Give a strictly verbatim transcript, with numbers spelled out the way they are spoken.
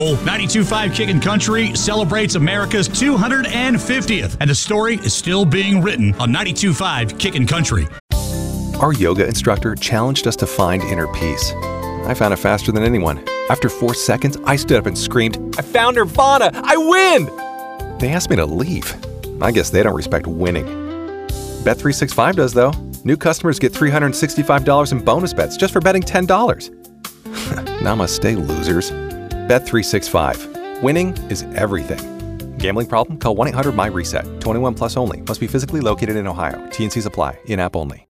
ninety-two point five Kickin' Country celebrates America's two hundred fiftieth, and the story is still being written on ninety-two point five Kickin' Country. Our yoga instructor challenged us to find inner peace. I found it faster than anyone. After four seconds, I stood up and screamed, "I found Nirvana! I win!" They asked me to leave. I guess they don't respect winning. Bet three sixty-five does, though. New customers get three hundred sixty-five dollars in bonus bets just for betting ten dollars. Namaste, losers. Bet three sixty-five. Winning is everything. Gambling problem? Call one eight hundred M Y RESET. twenty-one plus only. Must be physically located in Ohio. T and Cs apply. In-app only.